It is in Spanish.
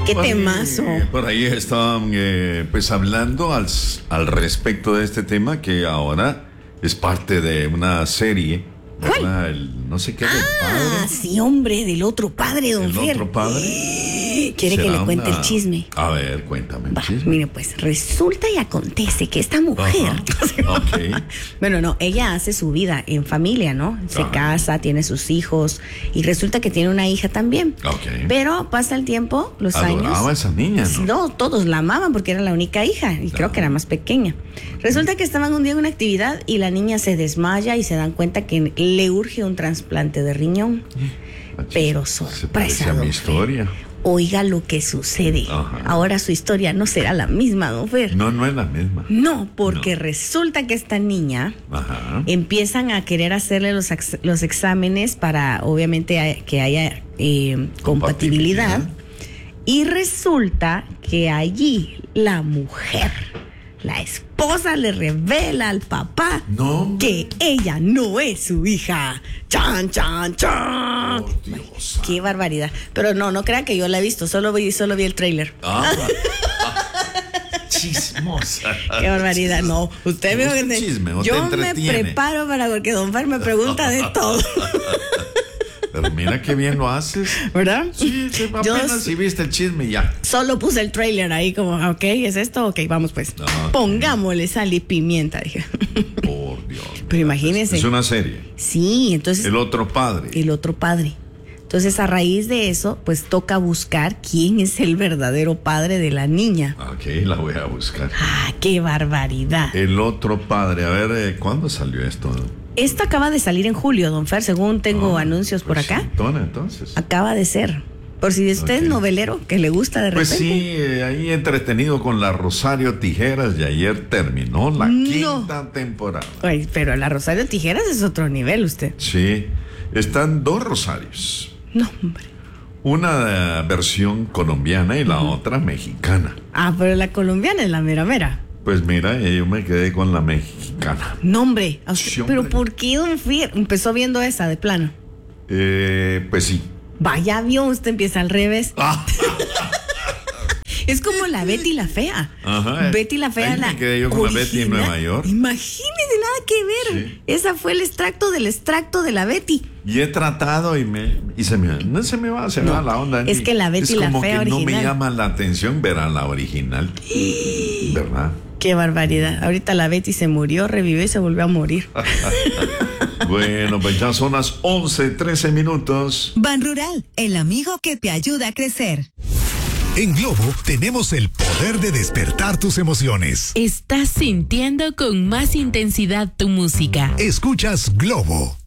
Qué temazo. Por ahí estaban pues hablando al respecto de este tema que ahora es parte de una serie. ¿Cuál? No sé qué del padre. Sí, hombre, del otro padre, don Fer. ¿El otro padre? ¿Quiere que le cuente el chisme? A ver, cuéntame el Va, chisme. mire, pues resulta y acontece que esta mujer, Okay. bueno, no, ella hace su vida en familia, ¿no? Se casa, tiene sus hijos y resulta que tiene una hija también. Okay. Pero pasa el tiempo, los Adoraba años. a esa niña, ¿no? No, todos la amaban porque era la única hija y creo que era más pequeña. Resulta que estaban un día en una actividad y la niña se desmaya y se dan cuenta que le urge un trasplante de riñón. Pero Se sorpresa, parece a mi don historia. Fer. Oiga lo que sucede. Ajá. Ahora su historia no será la misma, don Fer. No es la misma. No, porque No. resulta que esta niña Ajá. empiezan a querer hacerle los exámenes para, obviamente, que haya compatibilidad. Y resulta que allí la mujer, la esposa, le revela al papá No. que ella no es su hija. ¡Chan, chan, chan! Por Dios. ¡Qué barbaridad! Pero no crean que yo la he visto, solo vi el tráiler. Chismosa. ¡Qué barbaridad! No, usted ¿Te me gusta el chisme o te yo me entretiene? preparo para porque don Fer me pregunta de todo. Pero mira qué bien lo haces. ¿Verdad? Sí, apenas si viste el chisme y ya. Solo puse el tráiler ahí como, ok, ¿es esto? Ok, vamos pues. No, Pongámosle sal y pimienta, dije. Por Dios. Pero imagínese. Es una serie. Sí, entonces El otro padre. el otro padre. Entonces, a raíz de eso, pues toca buscar quién es el verdadero padre de la niña. Ok, la voy a buscar. ¡Ah, qué barbaridad! El otro padre. A ver, ¿cuándo salió esto? Esto acaba de salir en julio, don Fer, según tengo anuncios por Pues acá. sí, entonces. Acaba de ser. Por si usted es Ok. novelero, que le gusta de Pues repente. sí, ahí entretenido con la Rosario Tijeras y ayer terminó la quinta temporada. Ay, pero la Rosario Tijeras es otro nivel, usted. Sí, están dos Rosarios. No, hombre. Una versión colombiana y la otra mexicana. Ah, pero la colombiana es la mera mera. Pues mira, yo me quedé con la mexicana. No, hombre. A usted- Sí, hombre. pero ¿por qué don Fer empezó viendo esa de plano? Pues sí. Vaya, vio, usted empieza al revés. Ah, Es como la Betty la Fea. Ajá. Betty la Fea, Ahí la me quedé yo con la Betty en original. Nueva York. Imagínese, nada que ver. Sí. Esa fue el extracto del extracto de la Betty. y he tratado y se me va la onda. es que la Betty es la como Fea que no me original. llama la atención ver a la original. ¿Verdad? Qué barbaridad. Ahorita la Betty se murió, revivió y se volvió a morir. Bueno, pues ya son las 11:13 minutos. Ban Rural, el amigo que te ayuda a crecer. En Globo tenemos el poder de despertar tus emociones. Estás sintiendo con más intensidad tu música. Escuchas Globo